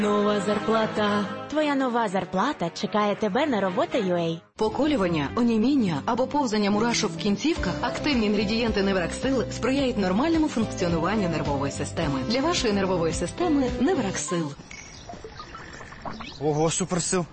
Нова зарплата. Твоя нова зарплата чекає тебе на робота.ua. Поколювання, оніміння або повзання мурашок в кінцівках, активні інгредієнти Невраксил сприяють нормальному функціонуванню нервової системи. Для вашої нервової системи Невраксил. Ого, суперсил.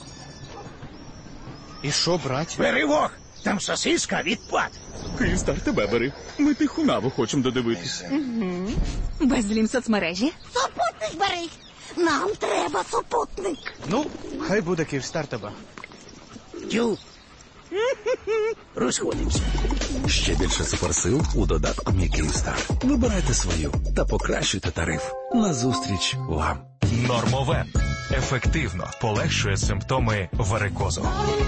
І що, брать? Бери вог, там сосиска відпад. Київстар, тебе бери. Ми Тихунаву хочемо додивитись. Безлім соцмережі. Супутник бери. Нам треба супутник. Ну, хай буде Київстар тебе. Тю. Розходимося. Ще більше суперсил у додатку «Мій Київстар». Вибирайте свою та покращуйте тариф. Назустріч вам. Нормовен. Ефективно полегшує симптоми варикозу.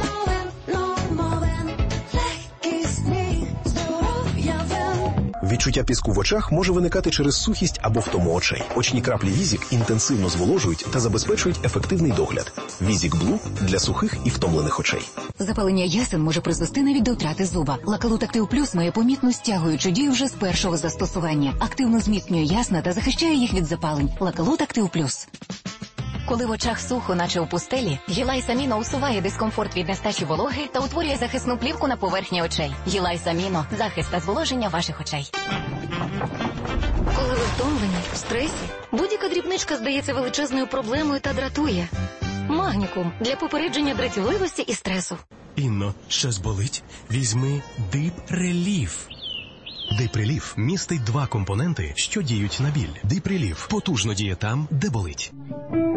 Відчуття піску в очах може виникати через сухість або втому очей. Очні краплі Візік інтенсивно зволожують та забезпечують ефективний догляд. Візік Блу для сухих і втомлених очей. Запалення ясен може призвести навіть до втрати зуба. Лакалут Актив Плюс має помітну стягуючу дію вже з першого застосування. Активно зміцнює ясна та захищає їх від запалень. Лакалут Актив Плюс. Коли в очах сухо, наче у пустелі, Гілайс Аміно усуває дискомфорт від нестачі вологи та утворює захисну плівку на поверхні очей. Гілайс Аміно – захист та зволоження ваших очей. Коли ви втомлені, в стресі, будь-яка дрібничка здається величезною проблемою та дратує. Магнікум – для попередження дратівливості і стресу. Інно, щось болить? Візьми Дип-Реліф. Дип-Реліф містить 2 компоненти, що діють на біль. Дип-Реліф потужно діє там, де болить.